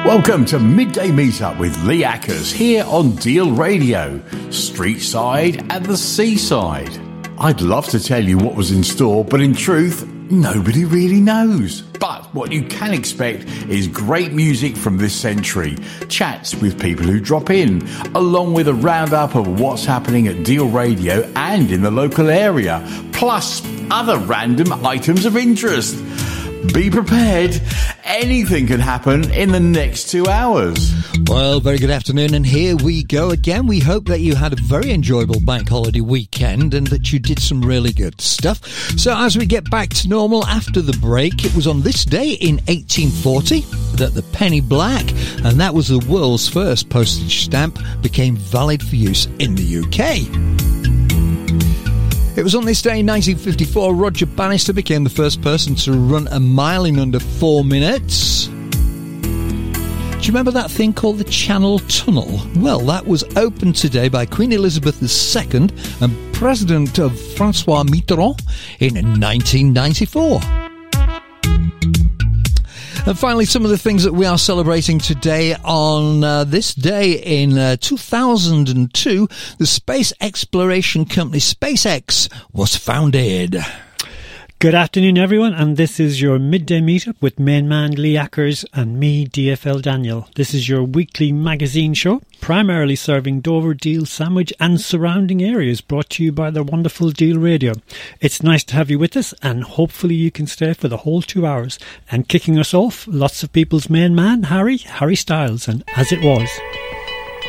Welcome to Midday Meetup with Lee Ackers here on Deal Radio, street side and the seaside. I'd love to tell you what was in store, but in truth, nobody really knows. But what you can expect is great music from this century, chats with people who drop in, along with a roundup of what's happening at Deal Radio and in the local area, plus other random items of interest. Be prepared. Anything can happen in the next 2 hours. Well, very good afternoon, and here we go again. We hope that you had a very enjoyable bank holiday weekend and that you did some really good stuff. So as we get back to normal after the break, it was on this day in 1840 that the penny black, and that was the world's first postage stamp, became valid for use in the UK. It was on this day in 1954 Roger Bannister became the first person to run a mile in under 4 minutes. Do you remember that thing called the Channel Tunnel? Well, that was opened today by Queen Elizabeth II and President of Francois Mitterrand in 1994. And finally, some of the things that we are celebrating today on this day in 2002, the space exploration company SpaceX was founded. Good afternoon, everyone, and this is your midday meetup with main man Lee Ackers and me, DFL Daniel. This is your weekly magazine show, primarily serving Dover, Deal, Sandwich and surrounding areas, brought to you by the wonderful Deal Radio. It's nice to have you with us, and hopefully you can stay for the whole 2 hours. And kicking us off, lots of people's main man, Harry Styles, and As It Was.